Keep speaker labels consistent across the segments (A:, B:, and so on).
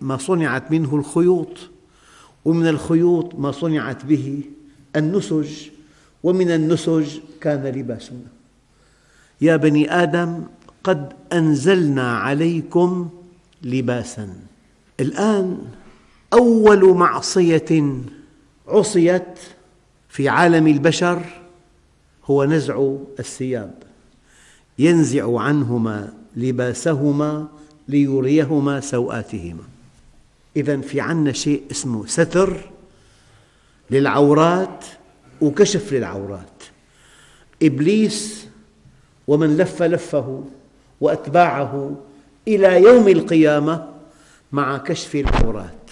A: ما صنعت منه الخيوط، ومن الخيوط ما صنعت به النسج، ومن النسج كان لباسنا. يا بني آدم قد أنزلنا عليكم لباسا. الآن أول معصية عصيت في عالم البشر هو نزع الثياب، ينزع عنهما لباسهما ليريهما سوآتهما. إذن في عنا شيء اسمه ستر للعورات وكشف للعورات. إبليس ومن لف لفه وأتباعه إلى يوم القيامة مع كشف العورات،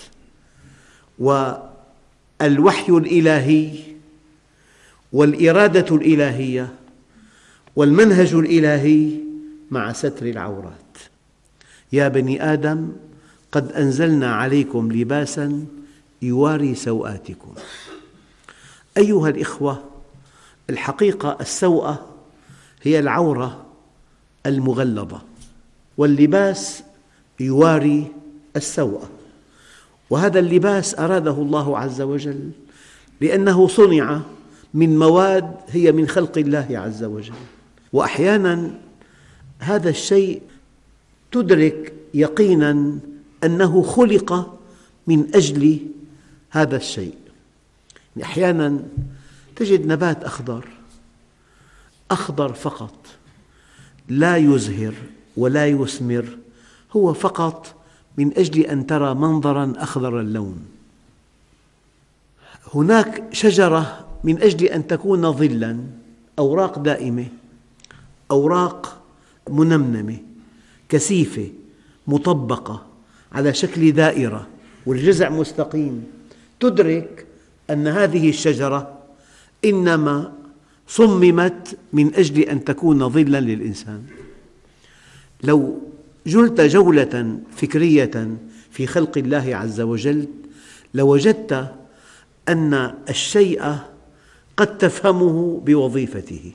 A: والوحي الإلهي والإرادة الإلهية والمنهج الإلهي مع ستر العورات. يا بني آدم قد أنزلنا عليكم لباسا يواري سوآتكم. أيها الإخوة، الحقيقة السوءة هي العورة المغلظة، واللباس يواري السوءة. وهذا اللباس أراده الله عز وجل لأنه صنع من مواد هي من خلق الله عز وجل. وأحياناً هذا الشيء تدرك يقيناً أنه خلق من أجل هذا الشيء. أحياناً تجد نبات أخضر فقط، لا يزهر ولا يثمر، هو فقط من أجل أن ترى منظراً أخضر اللون. هناك شجرة من أجل أن تكون ظلاً، أوراق دائمة، أوراق منمنمة كثيفة مطبقة على شكل دائرة والجذع مستقيم، تدرك أن هذه الشجرة إنما صممت من أجل أن تكون ظلاً للإنسان. لو جلت جولة فكرية في خلق الله عز وجل لوجدت أن الشيء قد تفهمه بوظيفته.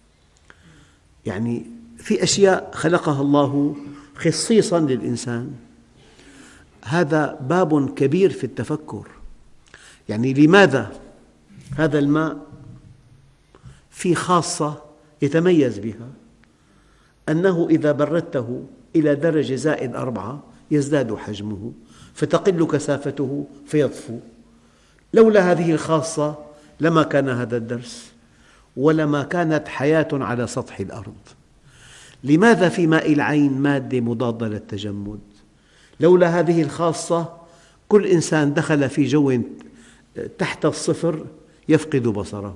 A: يعني في أشياء خلقها الله خصيصاً للإنسان، هذا باب كبير في التفكر. يعني لماذا هذا الماء في خاصة يتميز بها، أنه إذا بردته إلى درجة -4 يزداد حجمه فتقل كثافته فيطفو. لولا هذه الخاصة لما كان هذا الدرس ولما كانت حياة على سطح الأرض. لماذا في ماء العين مادة مضادة للتجمد؟ لولا هذه الخاصة كل إنسان دخل في جو تحت الصفر يفقد بصره.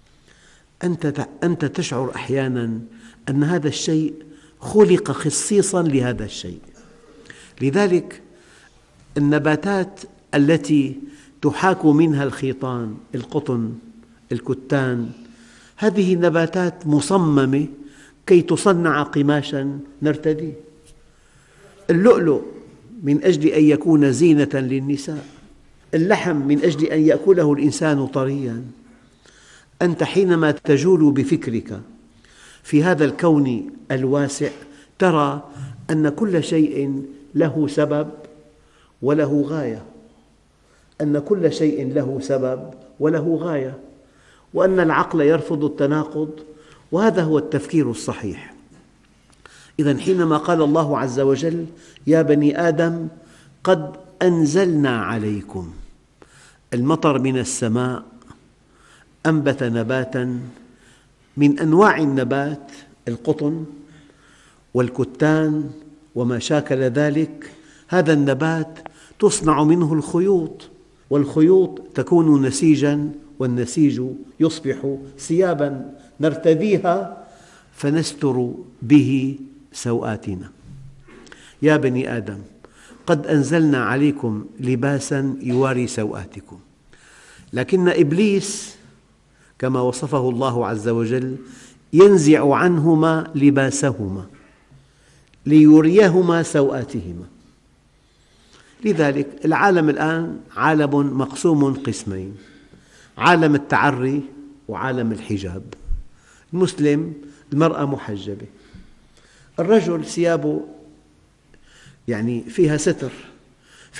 A: أنت تشعر أحياناً أن هذا الشيء خلق خصيصاً لهذا الشيء. لذلك النباتات التي تحاك منها الخيطان، القطن، الكتان، هذه نباتات مصممة كي تصنع قماشاً نرتديه. اللؤلؤ من أجل أن يكون زينة للنساء، اللحم من أجل أن يأكله الإنسان طرياً. أنت حينما تجول بفكرك في هذا الكون الواسع ترى أن كل شيء له سبب وله غاية، أن كل شيء له سبب وله غاية، وأن العقل يرفض التناقض، وهذا هو التفكير الصحيح. إذن حينما قال الله عز وجل يا بني آدم قد أنزلنا عليكم، المطر من السماء أنبت نباتاً من أنواع النبات القطن والكتان وما شاكل ذلك. هذا النبات تصنع منه الخيوط، والخيوط تكون نسيجاً، والنسيج يصبح ثياباً نرتديها فنستر به سوآتنا. يا بني آدم قد أنزلنا عليكم لباساً يواري سوآتكم. لكن إبليس كما وصفه الله عز وجل ينزع عنهما لباسهما ليريهما سوآتهما. لذلك العالم الآن عالم مقسوم قسمين: عالم التعري وعالم الحجاب. المسلم المرأة محجبة، الرجل ثيابه يعني فيها ستر،